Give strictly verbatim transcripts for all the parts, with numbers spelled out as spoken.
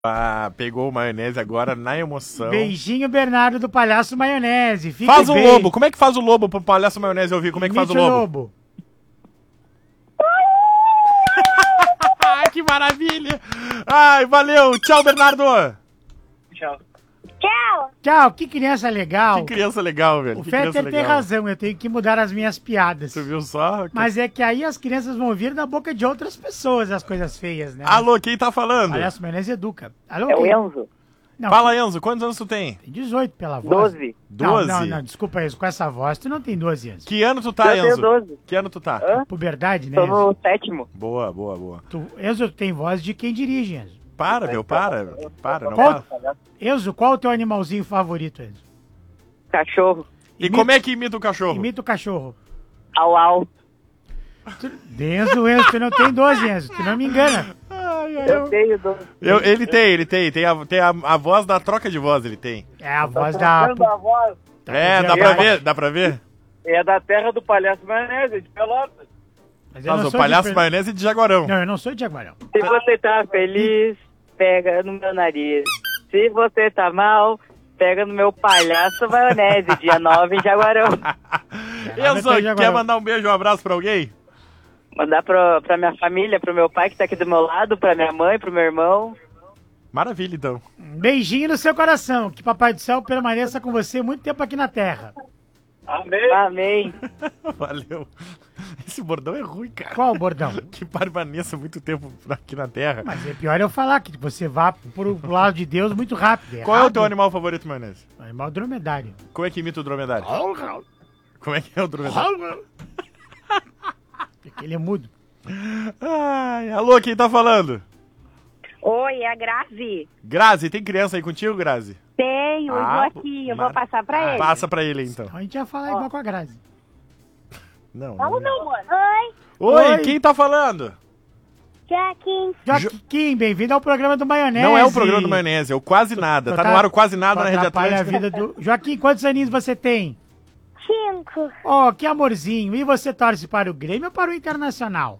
Ah, pegou maionese agora na emoção. Beijinho, Bernardo do Palhaço Maionese. Fique faz o bem. lobo. Como é que faz o lobo pro Palhaço Maionese ouvir? Como é que Imite faz o lobo? lobo. Que maravilha. Ai, valeu. Tchau, Bernardo. Tchau. Tchau. Tchau, que criança legal. Que criança legal, velho. O que Fetter criança tem legal. razão, eu tenho que mudar as minhas piadas. Tu viu só? Mas é que aí as crianças vão ouvir da boca de outras pessoas as coisas feias, né? Alô, quem tá falando? Palhaço Maionese educa. Alô, É o quem? Enzo. Não, Fala, Enzo, quantos anos tu tem? tem dezoito pela voz. doze. Não, doze? não, não, desculpa, Enzo, com essa voz tu não tem doze anos. Que ano tu tá, Eu tenho Enzo? doze. Que ano tu tá? Hã? Puberdade, né, Tô Enzo? no sétimo. Boa, boa, boa. Tu, Enzo, tu tem voz de quem dirige, Enzo. Para, meu, para. Para, não Qual- para. Enzo, qual é o teu animalzinho favorito, Enzo? Cachorro. E como é que imita o cachorro? Imita o cachorro. Au, au. Tu, Enzo, Enzo, tu não tem doze, Enzo, tu não me engana. Ai, ai, Eu eu- tenho doze. eu- ele tem, ele tem. Tem, a, tem a, a voz da troca de voz, ele tem. É a voz da... Trocando a voz. É, dá pra ver? Dá pra ver? É da terra do Palhaço Maionese, de Pelotas. Mas eu não Mas o sou palhaço de... maionese de Jaguarão. Não, eu não sou de Jaguarão. Se você tá feliz, pega no meu nariz. Se você tá mal, pega no meu Palhaço Maionese, dia nove em Jaguarão. Enzo, vai ter Jaguarão. quer mandar um beijo, um abraço pra alguém? Mandar pra, pra minha família, pro meu pai que tá aqui do meu lado, pra minha mãe, pro meu irmão. Maravilha, então. Um beijinho no seu coração. Que Papai do Céu permaneça com você muito tempo aqui na Terra. Amém. Amém. Valeu. Esse bordão é ruim, cara. Qual o bordão? Que permaneça muito tempo aqui na Terra. Mas é pior eu falar que você vá pro, pro lado de Deus muito rápido. Qual é o errado. teu animal favorito, maionese? Animal dromedário. Como é que imita o dromedário? Como é que é o dromedário? Porque ele é mudo. Ai, alô, quem tá falando? Oi, é a Grazi. Grazi, tem criança aí contigo, Grazi? Tenho, Ah, eu vou aqui, eu mar- vou passar pra ele. Passa pra ele, então. Então a gente ia falar igual com a Grazi. Não, Fala, não. meu amor. Oi, Oi, Oi. quem tá falando? Joaquim. Joaquim, bem-vindo ao programa do Maionese. Não é o programa do maionese, é o Quase Nada. Tá no ar o Quase Nada na Rede Atrapalha a Atlântica. vida do... Joaquim, quantos aninhos você tem? Cinco. Oh, que amorzinho. E você torce para o Grêmio ou para o Internacional?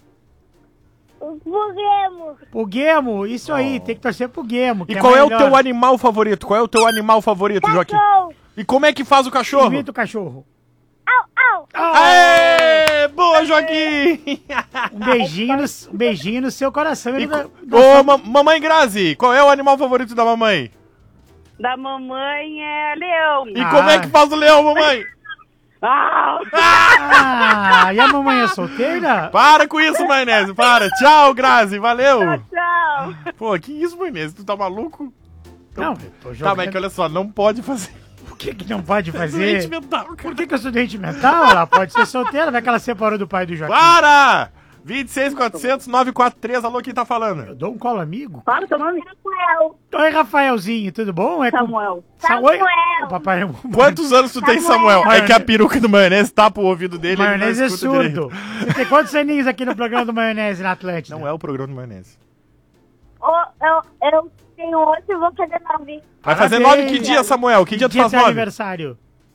Buguemos. O Guemo, isso aí, tem que torcer pro Guemo. que E qual é o melhor. teu animal favorito? Qual é o teu animal favorito, Joaquim? Cachorro. E como é que faz o cachorro? Imita o cachorro. Au, au. Aê! Boa, Joaquim! Um beijinho no, um beijinho no seu coração. E Ele co- da- Ô, ma- mamãe Grazi, qual é o animal favorito da mamãe? Da mamãe é leão. E Ah. como é que faz o leão, mamãe? Au. Ah, e a mamãe é solteira? Para com isso, maionese, para. Tchau, Grazi, valeu. Tchau. Pô, que isso, maionese, tu tá maluco? Não, eu tô Tá, mas jogando. é que olha só, não pode fazer. O que que não pode Doente fazer? mental, cara. Por que que eu sou doente mental? Ela pode ser solteira, vai que ela separou do pai do Joaquim. Para! vinte e seis, quatrocentos, novecentos e quarenta e três, alô, quem tá falando? Eu dou um colo amigo? Fala teu nome. Samuel. Oi, Rafaelzinho, tudo bom? É com- Samuel. Sa- Oi? Samuel. O papai... Quantos anos tu tem, Samuel? É que a peruca do maionese tapa o ouvido dele. ele não Maionese é escuta surdo. direito. Você tem quantos aninhos aqui no programa do Maionese na Atlântida? Não é o programa do maionese. Oh, eu, eu tenho oito e vou fazer nove. Vai fazer Parabéns. nove que dia, Samuel? Que dia tu dia faz teu nove? aniversário?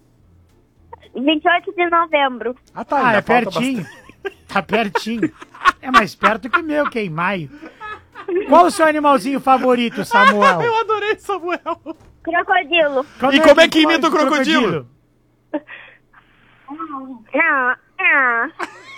vinte e oito de novembro. Ah, tá, Ah, ainda é falta pertinho. bastante. Tá pertinho. É mais perto que o meu, que é em maio. Qual o seu animalzinho favorito, Samuel? Eu adorei, Samuel. Crocodilo. E como é que imita o faz crocodilo? Ah, ah.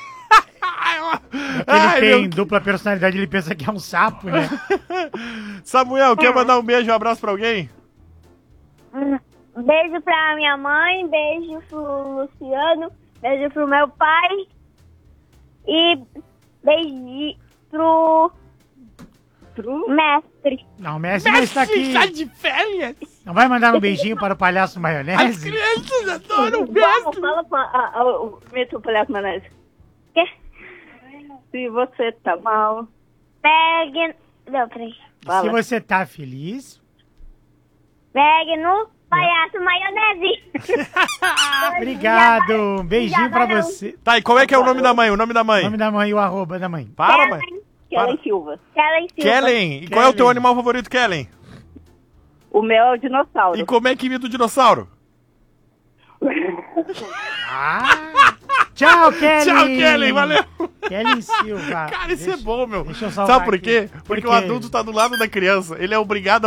Ele Ai, tem meu- dupla personalidade, ele pensa que é um sapo, né? Samuel, quer mandar um beijo, um abraço pra alguém? Hum, Beijo pra minha mãe, beijo pro Luciano, beijo pro meu pai e beijo pro, pro mestre. Não, o Messi não está aqui. Tá de férias? Não vai mandar um beijinho para o palhaço As Maionese? crianças adoram o Vamos, mestre. fala pra, o mito palhaço Manese. Quê? Se você tá mal, pegue... Não, peraí. Se Fala. você tá feliz... Pegue no palhaço maionese. Obrigado, um beijinho pra Jaguarão. você. Tá, e qual é que é o nome da mãe? O nome da O mãe? nome da mãe e o arroba da mãe. Para, mãe. Kellen Silva. Kellen Silva. Kellen. E qual é o teu Kellen. animal favorito, Kellen? O meu é o dinossauro. E como é que imita o dinossauro? Ah, Tchau, Kelly. Tchau, Kelly, valeu. Kelly Silva. Cara, isso Deixa- é bom, meu. deixa eu salvar Sabe por quê? aqui. Porque Por o quê? adulto tá do lado da criança. Ele é obrigado a